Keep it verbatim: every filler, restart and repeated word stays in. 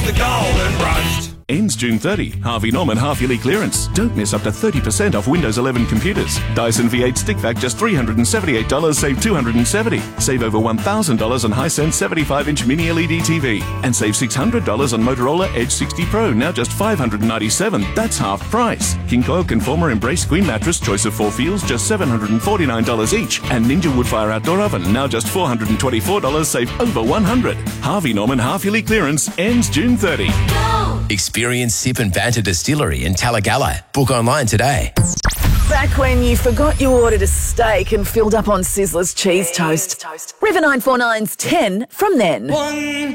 It's the Golden Roast. Ends June thirtieth. Harvey Norman half-yearly clearance. Don't miss up to thirty percent off Windows eleven computers. Dyson V eight stick vac just three hundred seventy-eight dollars, save two hundred seventy dollars. Save over one thousand dollars on Hisense seventy-five inch mini L E D T V. And save six hundred dollars on Motorola Edge sixty Pro, now just five hundred ninety-seven dollars. That's half price. King Coil Conformer Embrace Queen Mattress, choice of four feels, just seven hundred forty-nine dollars each. And Ninja Woodfire Outdoor Oven, now just four hundred twenty-four dollars, save over one hundred dollars. Harvey Norman half-yearly clearance ends June thirtieth. Experience Sip and Banter Distillery in Talagalla. Book online today. Back when you forgot you ordered a steak and filled up on Sizzler's cheese toast. River nine four nine's ten from then. One.